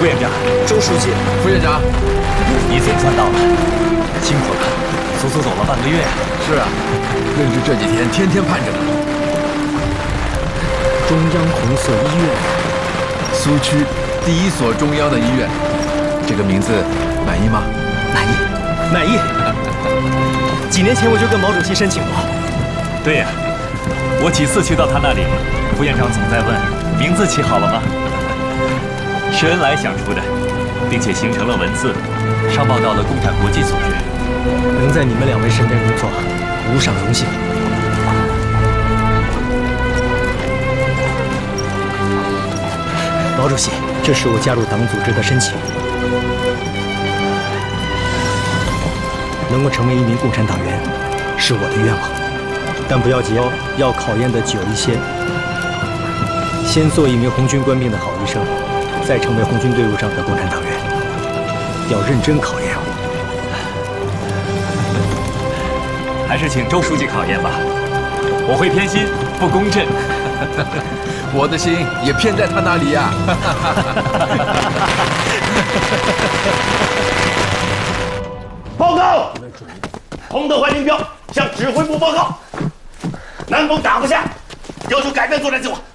副院长， 周书记， 副院长， 你总算到了，辛苦了，足足走了半个月。 是啊，任职这几天天天盼着呢。 中央红色医院， 苏区第一所中央的医院，这个名字满意吗？ 满意，满意。几年前我就跟毛主席申请过。 对呀，我几次去到他那里，副院长总在问名字起好了吗？是恩来想出的，并且形成了文字，上报到了共产国际组织。 能在你们2位身边工作，无上荣幸。毛主席，这是我加入党组织的申请。能够成为一名共产党员，是我的愿望。但不要急哦，要考验的久一些。先做一名红军官兵的好医生，再成为红军队伍上的共产党员。要认真考验哦。 还是请周书记考验吧，我会偏心，不公正。 我的心也偏在他那里呀。 报告，洪德怀林彪向指挥部报告，南风打不下，要求改变作战计划。